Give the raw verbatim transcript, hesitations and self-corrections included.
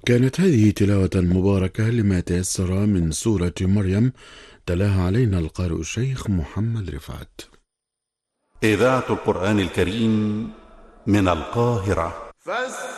كانت هذه تلاوة مباركة لما تيسر من سورة مريم، تلاها علينا القارئ الشيخ محمد رفعت. إذاعة القرآن الكريم من القاهرة.